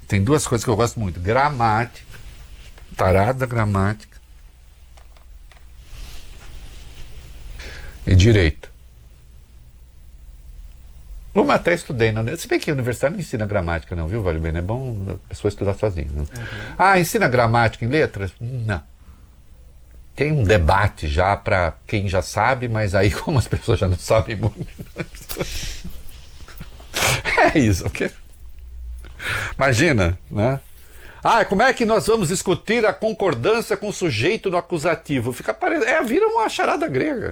tem duas coisas que eu gosto muito: gramática, tarado da gramática, e direito. Uma até estudei na universidade. Se bem que a universidade não ensina gramática, não, viu, Vale Bem? É bom a pessoa estudar sozinha. Né? Ensina gramática em letras? Não. Tem um debate já para quem já sabe, mas aí, como as pessoas já não sabem muito. É isso, ok? Imagina, né? Como é que nós vamos discutir a concordância com o sujeito no acusativo? Vira uma charada grega.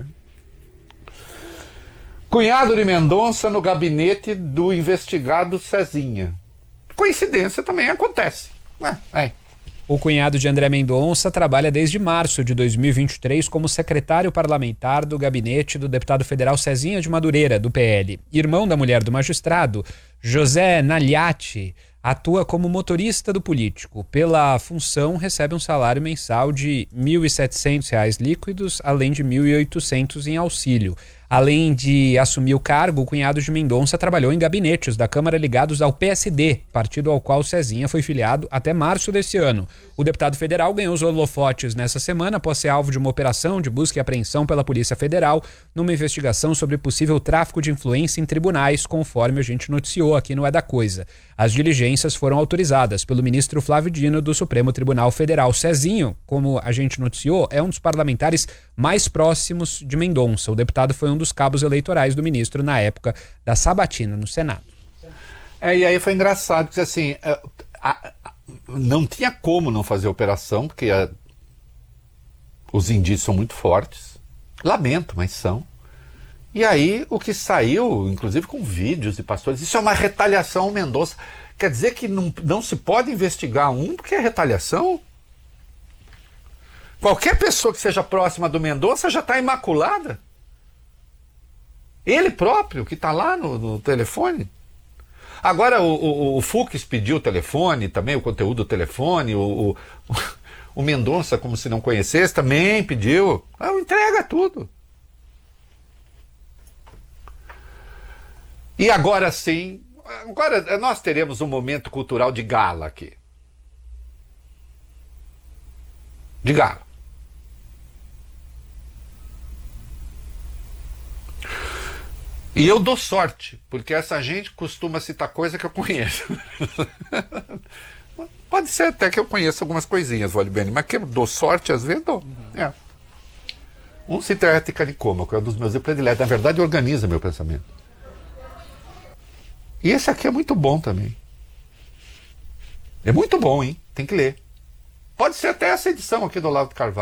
Cunhado de Mendonça no gabinete do investigado Cezinha. Coincidência também acontece. O cunhado de André Mendonça trabalha desde março de 2023 como secretário parlamentar do gabinete do deputado federal Cezinha de Madureira, do PL. Irmão da mulher do magistrado, José Nagliati atua como motorista do político. Pela função, recebe um salário mensal de R$ 1.700 líquidos, além de R$ 1.800 em auxílio. Além de assumir o cargo, o cunhado de Mendonça trabalhou em gabinetes da Câmara ligados ao PSD, partido ao qual Cezinha foi filiado até março desse ano. O deputado federal ganhou os holofotes nessa semana após ser alvo de uma operação de busca e apreensão pela Polícia Federal numa investigação sobre possível tráfico de influência em tribunais, conforme a gente noticiou aqui no É da Coisa. As diligências foram autorizadas pelo ministro Flávio Dino do Supremo Tribunal Federal. Cezinho, como a gente noticiou, é um dos parlamentares mais próximos de Mendonça. O deputado foi um dos cabos eleitorais do ministro na época da sabatina no Senado. E aí foi engraçado, porque assim, não tinha como não fazer operação, porque os indícios são muito fortes. Lamento, mas são. E aí o que saiu, inclusive com vídeos de pastores, isso é uma retaliação ao Mendonça. Quer dizer que não se pode investigar porque é retaliação? Qualquer pessoa que seja próxima do Mendonça já está imaculada. Ele próprio, que está lá no telefone. Agora o Fux pediu o telefone, também o conteúdo do telefone, o Mendonça, como se não conhecesse, também pediu. Entrega tudo. E agora sim, nós teremos um momento cultural de gala aqui. De gala. E eu dou sorte, porque essa gente costuma citar coisa que eu conheço. Pode ser até que eu conheça algumas coisinhas, Vale Bem, mas que eu dou sorte, às vezes dou. Um cita a Ética Nicômaco, é um dos meus prediletos. Na verdade, organiza meu pensamento. E esse aqui é muito bom também. É muito bom, hein? Tem que ler. Pode ser até essa edição aqui do Olavo de Carvalho.